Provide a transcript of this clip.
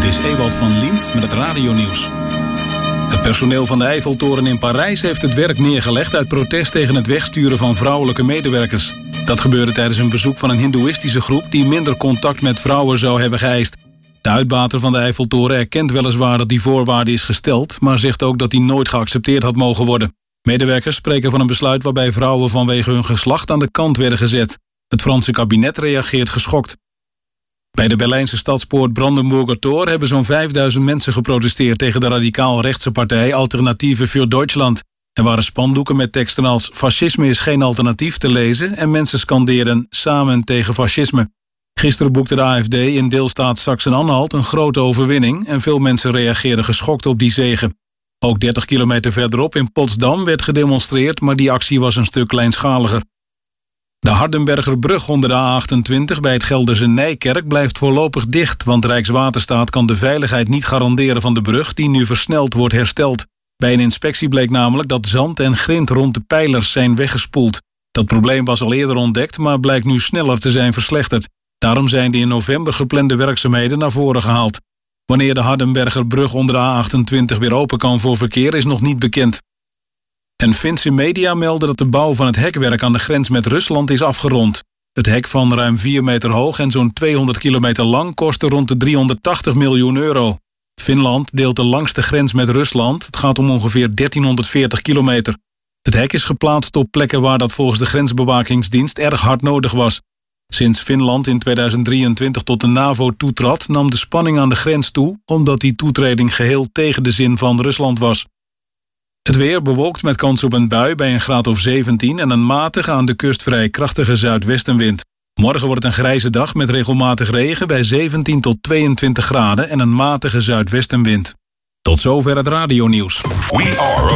is Ewald van Liemt met het radionieuws. Het personeel van de Eiffeltoren in Parijs heeft het werk neergelegd uit protest tegen het wegsturen van vrouwelijke medewerkers. Dat gebeurde tijdens een bezoek van een hindoeïstische groep die minder contact met vrouwen zou hebben geëist. De uitbater van de Eiffeltoren erkent weliswaar dat die voorwaarde is gesteld, maar zegt ook dat die nooit geaccepteerd had mogen worden. Medewerkers spreken van een besluit waarbij vrouwen vanwege hun geslacht aan de kant werden gezet. Het Franse kabinet reageert geschokt. Bij de Berlijnse stadspoort Brandenburger Tor hebben zo'n 5000 mensen geprotesteerd tegen de radicaal-rechtse partij Alternatieve für Deutschland. Er waren spandoeken met teksten als fascisme is geen alternatief te lezen en mensen scandeerden samen tegen fascisme. Gisteren boekte de AfD in deelstaat Sachsen-Anhalt een grote overwinning en veel mensen reageerden geschokt op die zege. Ook 30 kilometer verderop in Potsdam werd gedemonstreerd, maar die actie was een stuk kleinschaliger. De Hardenbergerbrug onder de A28 bij het Gelderse Nijkerk blijft voorlopig dicht, want Rijkswaterstaat kan de veiligheid niet garanderen van de brug die nu versneld wordt hersteld. Bij een inspectie bleek namelijk dat zand en grind rond de pijlers zijn weggespoeld. Dat probleem was al eerder ontdekt, maar blijkt nu sneller te zijn verslechterd. Daarom zijn de in november geplande werkzaamheden naar voren gehaald. Wanneer de Hardenbergerbrug onder de A28 weer open kan voor verkeer is nog niet bekend. En Finse media melden dat de bouw van het hekwerk aan de grens met Rusland is afgerond. Het hek van ruim 4 meter hoog en zo'n 200 kilometer lang kostte rond de 380 miljoen euro. Finland deelt de langste grens met Rusland. Het gaat om ongeveer 1340 kilometer. Het hek is geplaatst op plekken waar dat volgens de grensbewakingsdienst erg hard nodig was. Sinds Finland in 2023 tot de NAVO toetrad, nam de spanning aan de grens toe, omdat die toetreding geheel tegen de zin van Rusland was. Het weer bewolkt met kans op een bui bij een graad of 17 en een matige aan de kust vrij krachtige zuidwestenwind. Morgen wordt het een grijze dag met regelmatig regen bij 17 tot 22 graden en een matige zuidwestenwind. Tot zover het radionieuws. We are